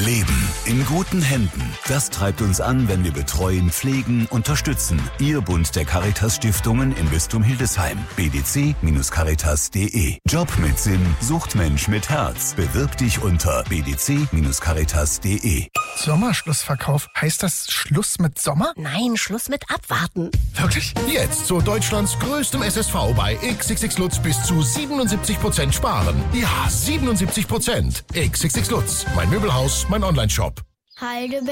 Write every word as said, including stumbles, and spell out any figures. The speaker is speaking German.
Leben in guten Händen. Das treibt uns an, wenn wir betreuen, pflegen, unterstützen. Ihr Bund der Caritas-Stiftungen im Bistum Hildesheim. b d c Bindestrich caritas punkt d e. Job mit Sinn, sucht Mensch mit Herz. Bewirb dich unter b d c Bindestrich caritas punkt d e. Sommerschlussverkauf. Heißt das Schluss mit Sommer? Nein, Schluss mit Abwarten. Wirklich? Jetzt zu Deutschlands größtem S S V bei X X X Lutz bis zu siebenundsiebzig Prozent sparen. Ja, siebenundsiebzig Prozent. X X X Lutz. Mein Möbelhaus, mein Online-Shop. Heidelberg